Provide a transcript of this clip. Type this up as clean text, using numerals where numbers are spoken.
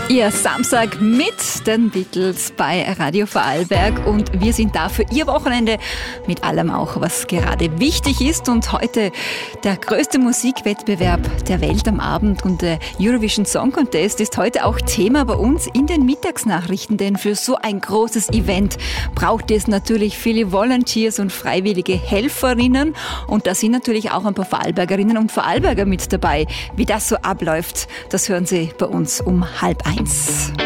Ihr Samstag mit den Beatles bei Radio Vorarlberg und wir sind da für Ihr Wochenende mit allem auch, was gerade wichtig ist. Und heute der größte Musikwettbewerb der Welt am Abend und der Eurovision Song Contest ist heute auch Thema bei uns in den Mittagsnachrichten, denn für so ein großes Event braucht es natürlich viele Volunteers und freiwillige Helferinnen und da sind natürlich auch ein paar Vorarlbergerinnen und Vorarlberger mit dabei. Wie das so abläuft, das hören Sie bei uns um 12:30.